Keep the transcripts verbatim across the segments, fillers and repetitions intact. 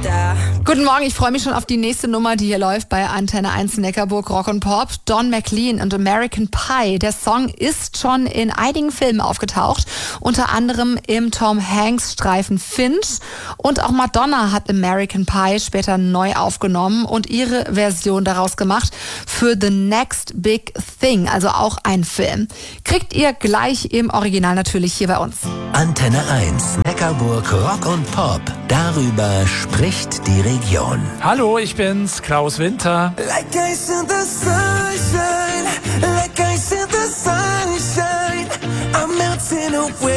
Guten Morgen, ich freue mich schon auf die nächste Nummer, die hier läuft bei Antenne eins Neckarburg Rock und Pop. Don McLean und American Pie. Der Song ist schon in einigen Filmen aufgetaucht, unter anderem im Tom Hanks Streifen Finch. Und auch Madonna hat American Pie später neu aufgenommen und ihre Version daraus gemacht für The Next Big Thing, also auch ein Film. Kriegt ihr gleich im Original natürlich hier bei uns. Antenne eins Neckarburg Rock und Pop. Darüber spricht die Region. Hallo, ich bin's, Klaus Winter. Like ice in the sunshine, like ice in the sunshine, I'm melting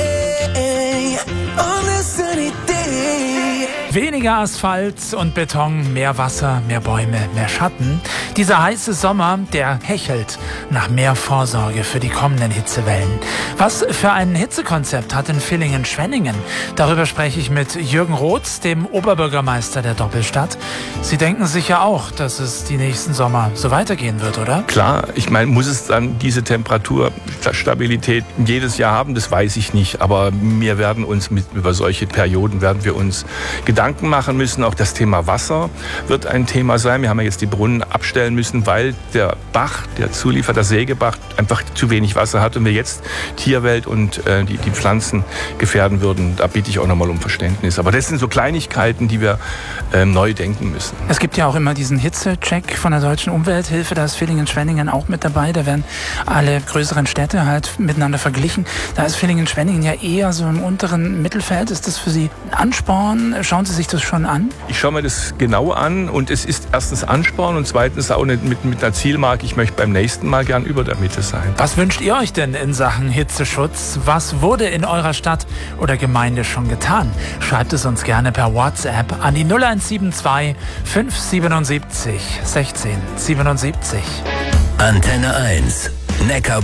away on a sunny day. Weniger Asphalt und Beton, mehr Wasser, mehr Bäume, mehr Schatten. Dieser heiße Sommer, der hechelt nach mehr Vorsorge für die kommenden Hitzewellen. Was für ein Hitzekonzept hat in Villingen-Schwenningen? Darüber spreche ich mit Jürgen Roth, dem Oberbürgermeister der Doppelstadt. Sie denken sicher auch, dass es die nächsten Sommer so weitergehen wird, oder? Klar, ich meine, muss es dann diese Temperaturstabilität jedes Jahr haben? Das weiß ich nicht. Aber wir werden uns mit, über solche Perioden werden wir uns Gedanken machen müssen. Auch das Thema Wasser wird ein Thema sein. Wir haben ja jetzt die Brunnen abstellen müssen, weil der Bach, der Zuliefer, der Sägebach, einfach zu wenig Wasser hat und wir jetzt Tierwelt und äh, die, die Pflanzen gefährden würden. Da bitte ich auch nochmal um Verständnis. Aber das sind so Kleinigkeiten, die wir äh, neu denken müssen. Es gibt ja auch immer diesen Hitzecheck von der Deutschen Umwelthilfe. Da ist Villingen-Schwenningen auch mit dabei. Da werden alle größeren Städte halt miteinander verglichen. Da ist Villingen-Schwenningen ja eher so im unteren Mittelfeld. Ist das für Sie ein Ansporn? Schauen Sie sich das schon an? Ich schaue mir das genau an und es ist erstens Ansporn und zweitens auch mit, mit einer Zielmarke. Ich möchte beim nächsten Mal gern über der Mitte sein. Was wünscht ihr euch denn in Sachen Hitzeschutz? Was wurde in eurer Stadt oder Gemeinde schon getan? Schreibt es uns gerne per WhatsApp an die null eins sieben zwei fünf sieben sieben sechzehn siebenundsiebzig. Antenne eins Neckarburg.